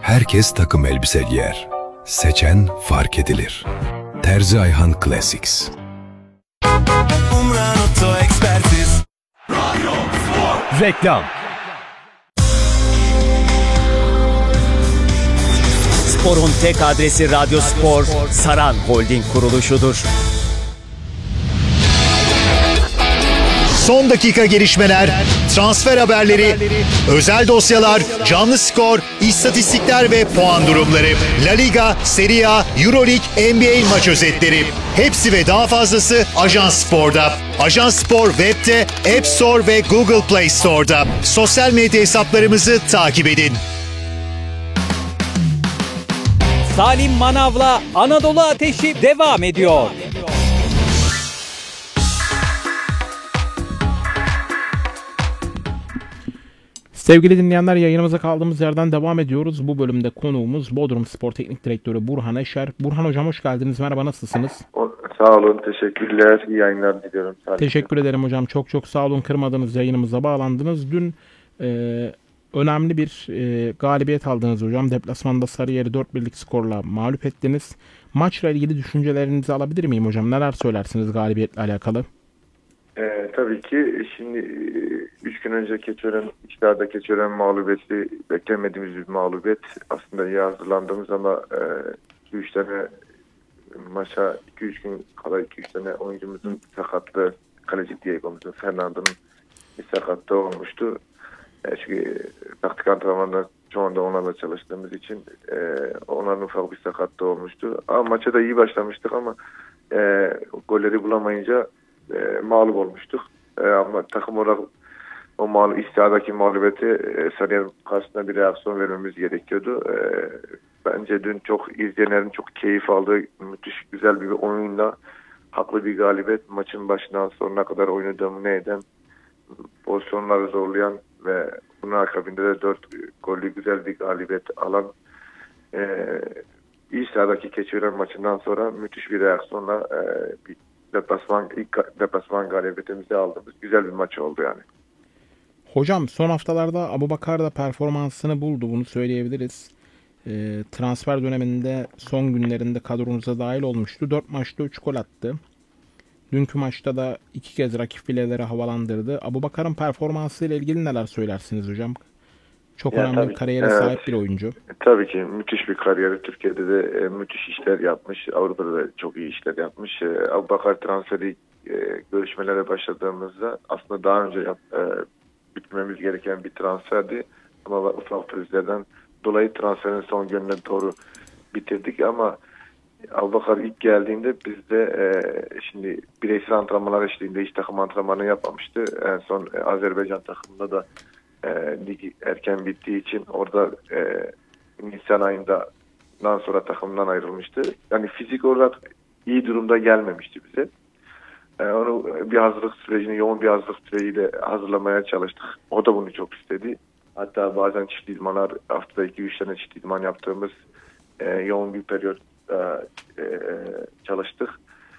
Herkes takım elbise giyer. Seçen fark edilir. Terzi Ayhan Classics. Umran Oto Ekspertiz. Reklam. Spor'un tek adresi Radyo Spor, Saran Holding kuruluşudur. Son dakika gelişmeler, transfer haberleri, özel dosyalar, canlı skor, istatistikler ve puan durumları, La Liga, Serie A, Euroleague, NBA maç özetleri. Hepsi ve daha fazlası Ajans Spor'da. Ajans Spor web'de, App Store ve Google Play Store'da. Sosyal medya hesaplarımızı takip edin. Salim Manav'la Anadolu Ateşi devam ediyor. Sevgili dinleyenler, yayınımıza kaldığımız yerden devam ediyoruz. Bu bölümde konuğumuz Bodrum Spor Teknik Direktörü Burhan Eşer. Burhan Hocam hoş geldiniz. Merhaba, nasılsınız? Sağ olun, teşekkürler. İyi yayınlar diliyorum. Teşekkür ederim hocam. Çok sağ olun. Kırmadınız, yayınımıza bağlandınız. Dün önemli bir galibiyet aldınız hocam. Deplasmanda Sarıyer'i 4-1'lik skorla mağlup ettiniz. Maçla ilgili düşüncelerinizi alabilir miyim hocam? Neler söylersiniz galibiyetle alakalı? Tabii ki şimdi 3 gün önce İçler'de Keçören mağlubiyeti, beklemediğimiz bir mağlubiyet. Aslında iyi hazırlandığımız ama 2-3 tane maça 2-3 gün kala 2-3 tane oyuncumuzun sakatlığı, kaleci Diego'muzun, Fernando'nun bir sakatlığı olmuştu. Çünkü taktik antrenmanlar çoğunda onlarla çalıştığımız için onların ufak bir sakatlığı olmuştu. Ama maça da iyi başlamıştık ama golleri bulamayınca mağlup olmuştuk. Ama takım olarak o İstihdaki mağlubiyeti Sarıyer karşısında bir reaksiyon vermemiz gerekiyordu. Bence dün çok izleyenlerin çok keyif aldığı müthiş güzel bir oyunla haklı bir galibiyet. Maçın başından sonuna kadar oyunu domine eden, pozisyonları zorlayan ve bunun akabinde de 4 gollü güzel bir galibiyet alan İstihdaki Keçiören maçından sonra müthiş bir reaksiyonla bir ilk deplasman galibiyetimizi aldığımız güzel bir maç oldu yani. Hocam son haftalarda Abubakar da performansını buldu, bunu söyleyebiliriz. Transfer döneminde son günlerinde kadronuza dahil olmuştu. 4 maçta 3 gol attı. Dünkü maçta da 2 kez rakip fileleri havalandırdı. Abubakar'ın performansı ile ilgili neler söylersiniz hocam? Çok önemli bir kariyere sahip bir oyuncu. Tabii ki müthiş bir kariyeri. Türkiye'de de müthiş işler yapmış. Avrupa'da da çok iyi işler yapmış. Abubakar transferi görüşmelere başladığımızda aslında daha önce bitmemiz gereken bir transferdi. Ama ufak pürüzlerden dolayı transferin son gününe doğru bitirdik ama Abubakar ilk geldiğinde biz de şimdi bireysel antrenmanlar eşliğinde hiç takım antrenmanı yapmamıştı. En son Azerbaycan takımında da ligi erken bittiği için orada Nisan ayından sonra takımdan ayrılmıştı. Yani fizik olarak iyi durumda gelmemişti bize. Onu bir hazırlık sürecini, yoğun bir hazırlık süreciyle hazırlamaya çalıştık. O da bunu çok istedi. Hatta bazen çift idmanlar, haftada 2-3 tane çift idman yaptığımız yoğun bir periyot çalıştık.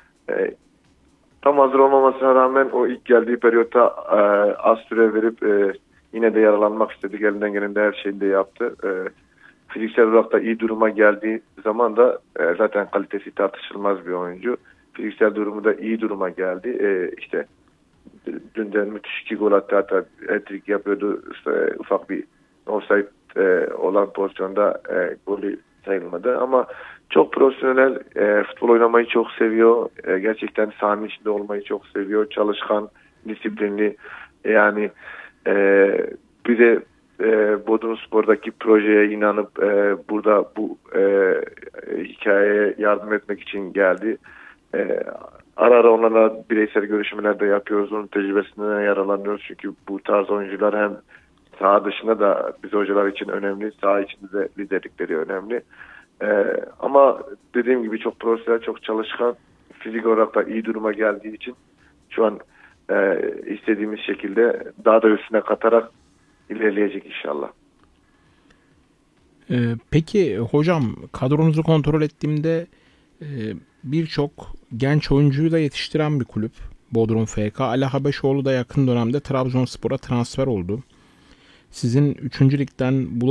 Tam hazır olmamasına rağmen o ilk geldiği periyotta az süre verip yine de yaralanmak istedik. Elinden gelen de her şeyini de yaptı. Fiziksel olarak da iyi duruma geldiği zaman da zaten kalitesi tartışılmaz bir oyuncu. Fiziksel durumu da iyi duruma geldi. İşte dünden müthiş 2 gol attı, hatta hat-trick yapıyordu. İşte ufak bir offside olan pozisyonda golü sayılmadı ama çok profesyonel, futbol oynamayı çok seviyor. Gerçekten sahanın içinde olmayı çok seviyor. Çalışkan, disiplinli. Yani bir de Bodrum Spor'daki projeye inanıp burada bu hikayeye yardım etmek için geldi. Ara ara onlarla bireysel görüşmeler de yapıyoruz. Onun tecrübesinden yararlanıyoruz. Çünkü bu tarz oyuncular hem saha dışında da biz hocalar için önemli. Saha içinde de liderlikleri önemli. Ama dediğim gibi çok profesyonel, çok çalışkan, fizik olarak da iyi duruma geldiği için şu an istediğimiz şekilde daha da üstüne katarak ilerleyecek inşallah. Peki hocam, kadronuzu kontrol ettiğimde birçok genç oyuncuyu da yetiştiren bir kulüp Bodrum FK. Ali Habeşoğlu da yakın dönemde Trabzonspor'a transfer oldu. Sizin 3. Lig'den